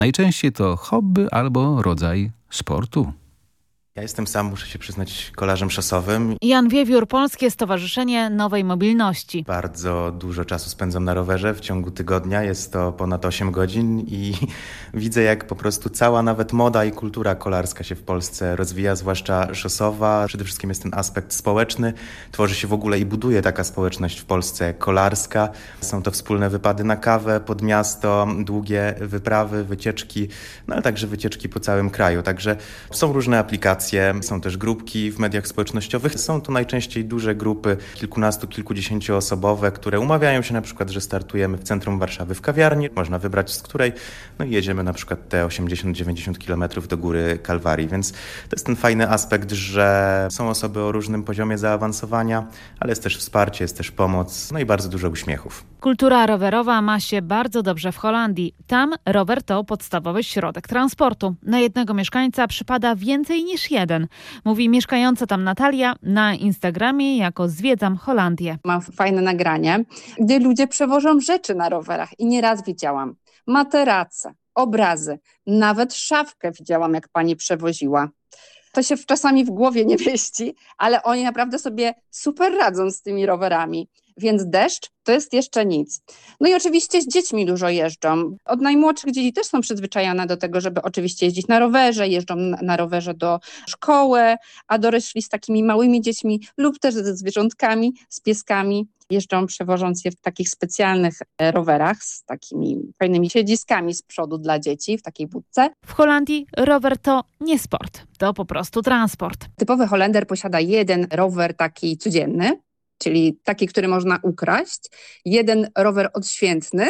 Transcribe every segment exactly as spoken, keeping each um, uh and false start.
Najczęściej to hobby albo rodzaj sportu. Ja jestem sam, muszę się przyznać, kolarzem szosowym. Jan Wiewiór, Polskie Stowarzyszenie Nowej Mobilności. Bardzo dużo czasu spędzam na rowerze w ciągu tygodnia, jest to ponad osiem godzin i widzę, jak po prostu cała nawet moda i kultura kolarska się w Polsce rozwija, zwłaszcza szosowa. Przede wszystkim jest ten aspekt społeczny. Tworzy się w ogóle i buduje taka społeczność w Polsce kolarska. Są to wspólne wypady na kawę, pod miasto, długie wyprawy, wycieczki, no ale także wycieczki po całym kraju. Także są różne aplikacje. Są też grupki w mediach społecznościowych. Są to najczęściej duże grupy, kilkunastu, kilkudziesięcioosobowe, które umawiają się na przykład, że startujemy w centrum Warszawy w kawiarni. Można wybrać z której, no i jedziemy na przykład te osiemdziesiąt dziewięćdziesiąt kilometrów do góry Kalwarii. Więc to jest ten fajny aspekt, że są osoby o różnym poziomie zaawansowania, ale jest też wsparcie, jest też pomoc, no i bardzo dużo uśmiechów. Kultura rowerowa ma się bardzo dobrze w Holandii. Tam rower to podstawowy środek transportu. Na jednego mieszkańca przypada więcej niż jeden. Mówi mieszkająca tam Natalia na Instagramie jako Zwiedzam Holandię. Mam fajne nagranie, gdzie ludzie przewożą rzeczy na rowerach i nieraz widziałam materace, obrazy, nawet szafkę widziałam, jak pani przewoziła. To się czasami w głowie nie mieści, ale oni naprawdę sobie super radzą z tymi rowerami. Więc deszcz to jest jeszcze nic. No i oczywiście z dziećmi dużo jeżdżą. Od najmłodszych dzieci też są przyzwyczajone do tego, żeby oczywiście jeździć na rowerze, jeżdżą na, na rowerze do szkoły, a dorośli z takimi małymi dziećmi lub też ze zwierzątkami, z pieskami jeżdżą, przewożąc je w takich specjalnych rowerach z takimi fajnymi siedziskami z przodu dla dzieci w takiej budce. W Holandii rower to nie sport, to po prostu transport. Typowy Holender posiada jeden rower taki codzienny, czyli taki, który można ukraść, jeden rower odświętny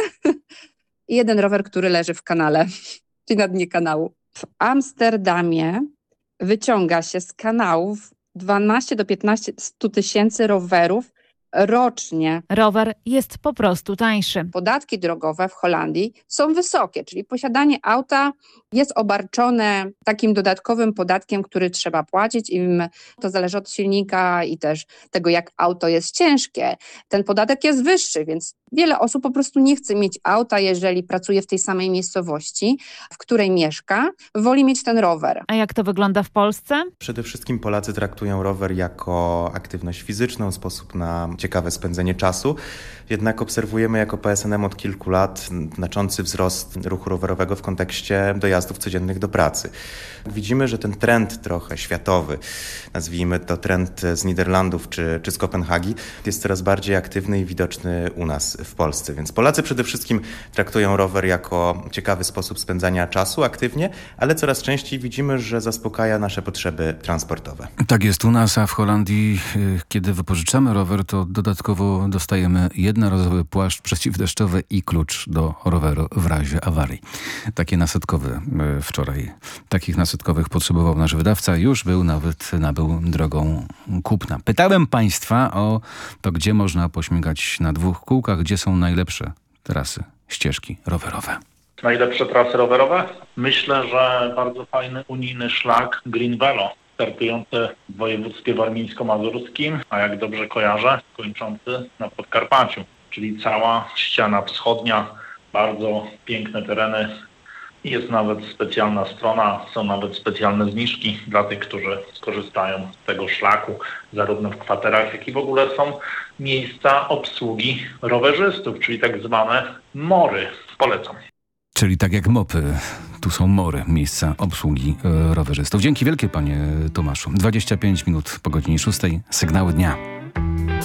i jeden rower, który leży w kanale, czyli na dnie kanału. W Amsterdamie wyciąga się z kanałów dwanaście do piętnastu tysięcy rowerów rocznie. Rower jest po prostu tańszy. Podatki drogowe w Holandii są wysokie, czyli posiadanie auta jest obarczone takim dodatkowym podatkiem, który trzeba płacić i to zależy od silnika i też tego, jak auto jest ciężkie. Ten podatek jest wyższy, więc wiele osób po prostu nie chce mieć auta, jeżeli pracuje w tej samej miejscowości, w której mieszka, woli mieć ten rower. A jak to wygląda w Polsce? Przede wszystkim Polacy traktują rower jako aktywność fizyczną, sposób na ciekawe spędzenie czasu. Jednak obserwujemy jako P S N M od kilku lat znaczący wzrost ruchu rowerowego w kontekście dojazdów codziennych do pracy. Widzimy, że ten trend trochę światowy, nazwijmy to trend z Niderlandów czy, czy z Kopenhagi, jest coraz bardziej aktywny i widoczny u nas w Polsce. Więc Polacy przede wszystkim traktują rower jako ciekawy sposób spędzania czasu aktywnie, ale coraz częściej widzimy, że zaspokaja nasze potrzeby transportowe. Tak jest u nas, a w Holandii, kiedy wypożyczamy rower, to dodatkowo dostajemy jednorazowy płaszcz przeciwdeszczowy i klucz do roweru w razie awarii. Takie nasetkowe wczoraj. Takich nasetkowych potrzebował nasz wydawca. Już był nawet nabył drogą kupna. Pytałem Państwa o to, gdzie można pośmigać na dwóch kółkach, gdzie są najlepsze trasy, ścieżki rowerowe. Najlepsze trasy rowerowe? Myślę, że bardzo fajny unijny szlak Green Velo, startujący w województwie warmińsko-mazurskim, a jak dobrze kojarzę, kończący na Podkarpaciu, czyli cała ściana wschodnia, bardzo piękne tereny. Jest nawet specjalna strona, są nawet specjalne zniżki dla tych, którzy skorzystają z tego szlaku, zarówno w kwaterach, jak i w ogóle są miejsca obsługi rowerzystów, czyli tak zwane mory. Polecam. Czyli tak jak mopy, tu są mory, miejsca obsługi e, rowerzystów. Dzięki wielkie, panie Tomaszu. dwadzieścia pięć minut po godzinie szóstej, sygnały dnia.